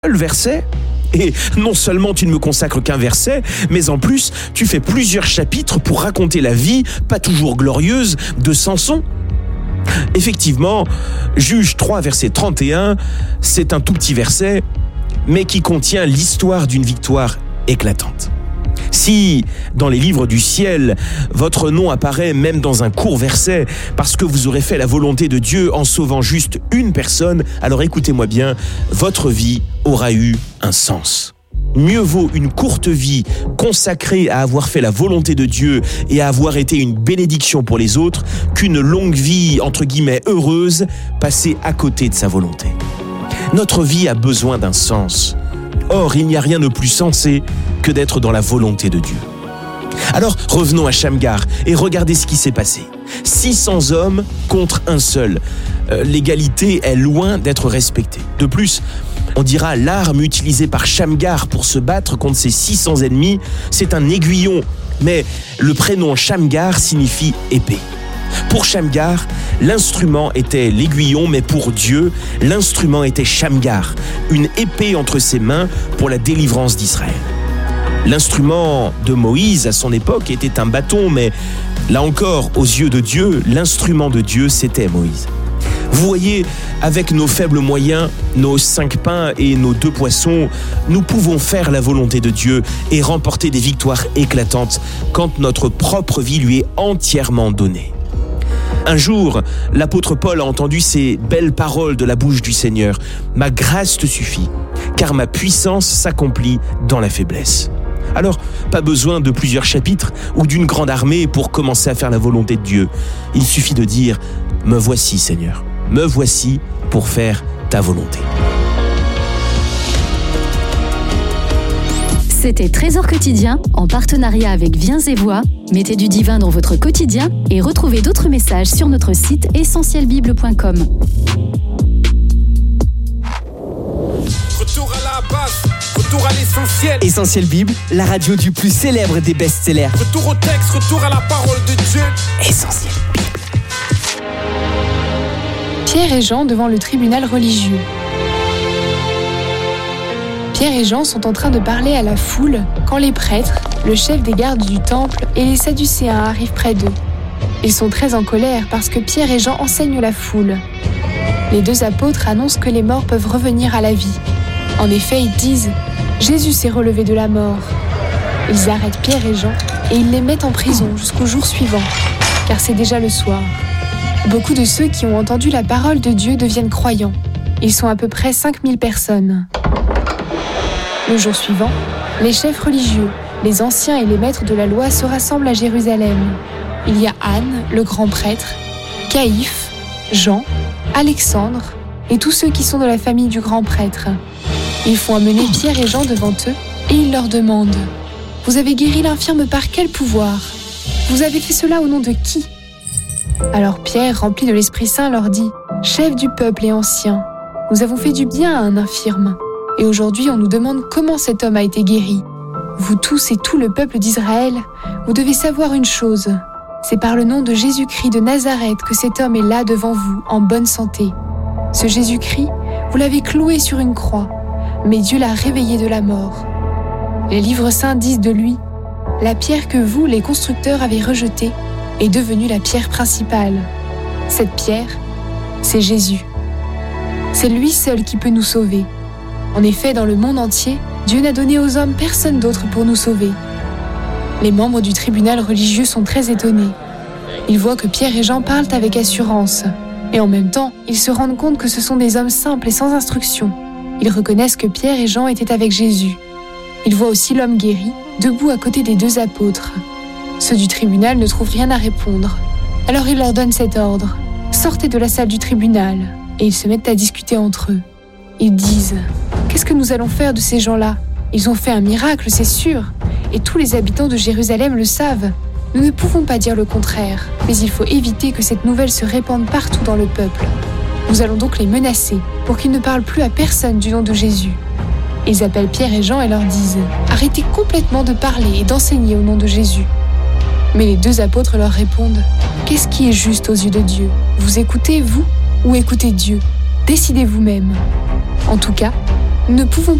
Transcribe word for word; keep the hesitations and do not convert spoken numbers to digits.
seul verset. Et non seulement tu ne me consacres qu'un verset, mais en plus, tu fais plusieurs chapitres pour raconter la vie, pas toujours glorieuse, de Samson. Effectivement, Juges trois, verset trente et un, c'est un tout petit verset, mais qui contient l'histoire d'une victoire éclatante. Si, dans les livres du ciel, votre nom apparaît même dans un court verset, parce que vous aurez fait la volonté de Dieu en sauvant juste une personne, alors écoutez-moi bien, votre vie aura eu un sens. Mieux vaut une courte vie consacrée à avoir fait la volonté de Dieu et à avoir été une bénédiction pour les autres, qu'une longue vie, entre guillemets, heureuse, passée à côté de sa volonté. Notre vie a besoin d'un sens. Or, il n'y a rien de plus sensé que d'être dans la volonté de Dieu. Alors, revenons à Shamgar et regardez ce qui s'est passé. six cents hommes contre un seul. Euh, l'égalité est loin d'être respectée. De plus, on dira l'arme utilisée par Shamgar pour se battre contre ses six cents ennemis, c'est un aiguillon. Mais le prénom Shamgar signifie épée. Pour Shamgar, l'instrument était l'aiguillon, mais pour Dieu, l'instrument était Shamgar, une épée entre ses mains pour la délivrance d'Israël. L'instrument de Moïse à son époque était un bâton, mais là encore, aux yeux de Dieu, l'instrument de Dieu, c'était Moïse. Vous voyez, avec nos faibles moyens, nos cinq pains et nos deux poissons, nous pouvons faire la volonté de Dieu et remporter des victoires éclatantes quand notre propre vie lui est entièrement donnée. Un jour, l'apôtre Paul a entendu ces belles paroles de la bouche du Seigneur. « Ma grâce te suffit, car ma puissance s'accomplit dans la faiblesse. » Alors, pas besoin de plusieurs chapitres ou d'une grande armée pour commencer à faire la volonté de Dieu. Il suffit de dire « Me voici, Seigneur, me voici pour faire ta volonté. » C'était Trésor quotidien en partenariat avec Viens et Voix. Mettez du divin dans votre quotidien et retrouvez d'autres messages sur notre site essentiel bible point com. Retour à la base, retour à l'essentiel. Essentiel Bible, la radio du plus célèbre des best-sellers. Retour au texte, retour à la parole de Dieu. Essentiel Bible. Pierre et Jean devant le tribunal religieux. Pierre et Jean sont en train de parler à la foule quand les prêtres, le chef des gardes du temple et les Sadducéens arrivent près d'eux. Ils sont très en colère parce que Pierre et Jean enseignent la foule. Les deux apôtres annoncent que les morts peuvent revenir à la vie. En effet, ils disent « Jésus s'est relevé de la mort ». Ils arrêtent Pierre et Jean et ils les mettent en prison jusqu'au jour suivant, car c'est déjà le soir. Beaucoup de ceux qui ont entendu la parole de Dieu deviennent croyants. Ils sont à peu près cinq mille personnes. Le jour suivant, les chefs religieux, les anciens et les maîtres de la loi se rassemblent à Jérusalem. Il y a Anne, le grand prêtre, Caïphe, Jean, Alexandre et tous ceux qui sont de la famille du grand prêtre. Ils font amener Pierre et Jean devant eux et ils leur demandent « Vous avez guéri l'infirme par quel pouvoir ? Vous avez fait cela au nom de qui ?» Alors Pierre, rempli de l'Esprit Saint, leur dit « Chef du peuple et ancien, nous avons fait du bien à un infirme. Et aujourd'hui, on nous demande comment cet homme a été guéri. Vous tous et tout le peuple d'Israël, vous devez savoir une chose. C'est par le nom de Jésus-Christ de Nazareth que cet homme est là devant vous, en bonne santé. Ce Jésus-Christ, vous l'avez cloué sur une croix, mais Dieu l'a réveillé de la mort. Les livres saints disent de lui, « La pierre que vous, les constructeurs, avez rejetée, est devenue la pierre principale. Cette pierre, c'est Jésus. C'est lui seul qui peut nous sauver. En effet, dans le monde entier, Dieu n'a donné aux hommes personne d'autre pour nous sauver. » Les membres du tribunal religieux sont très étonnés. Ils voient que Pierre et Jean parlent avec assurance. Et en même temps, ils se rendent compte que ce sont des hommes simples et sans instruction. Ils reconnaissent que Pierre et Jean étaient avec Jésus. Ils voient aussi l'homme guéri, debout à côté des deux apôtres. Ceux du tribunal ne trouvent rien à répondre. Alors ils leur donnent cet ordre. « Sortez de la salle du tribunal !» Et ils se mettent à discuter entre eux. Ils disent « Qu'est-ce que nous allons faire de ces gens-là ? Ils ont fait un miracle, c'est sûr. Et tous les habitants de Jérusalem le savent. Nous ne pouvons pas dire le contraire, mais il faut éviter que cette nouvelle se répande partout dans le peuple. Nous allons donc les menacer pour qu'ils ne parlent plus à personne du nom de Jésus. » Ils appellent Pierre et Jean et leur disent « Arrêtez complètement de parler et d'enseigner au nom de Jésus. » Mais les deux apôtres leur répondent « Qu'est-ce qui est juste aux yeux de Dieu ? Vous écoutez, vous, ou écoutez Dieu ? Décidez vous-même. En tout cas, Nous ne pouvons